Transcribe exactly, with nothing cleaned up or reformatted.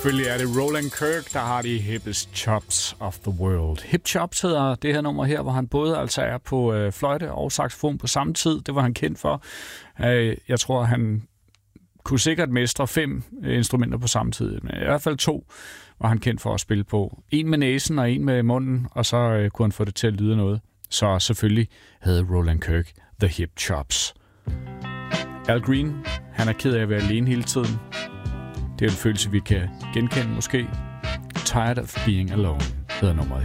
Selvfølgelig er det Roland Kirk, der har de hippest chops of the world. Hip chops hedder det her nummer her, hvor han både altså er på øh, fløjte og saxofon på samme tid. Det var han kendt for. Øh, jeg tror, han kunne sikkert mestre fem øh, instrumenter på samme tid. Men i hvert fald to var han kendt for at spille på. En med næsen og en med munden, og så øh, kunne han få det til at lyde noget. Så selvfølgelig havde Roland Kirk the hip chops. Al Green, han er ked af at være alene hele tiden. Det er en følelse, vi kan genkende måske. Tired of being alone hedder nummeret